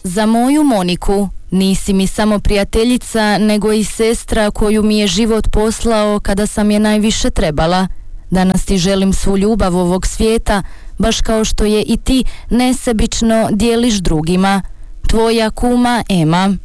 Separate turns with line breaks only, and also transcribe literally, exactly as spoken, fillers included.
Za moju Moniku, nisi mi samo prijateljica, nego i sestra koju mi je život poslao kada sam je najviše trebala. Danas ti želim svu ljubav ovog svijeta, baš kao što je i ti nesebično dijeliš drugima. Tvoja kuma Ema.